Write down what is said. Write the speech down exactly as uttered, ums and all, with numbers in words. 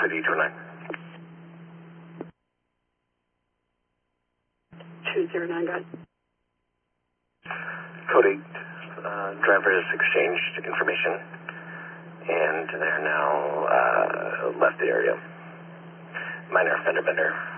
code eight zero nine. two zero nine, got it. Code eight, uh, drivers exchanged information, and they're now uh, left the area. Minor fender bender.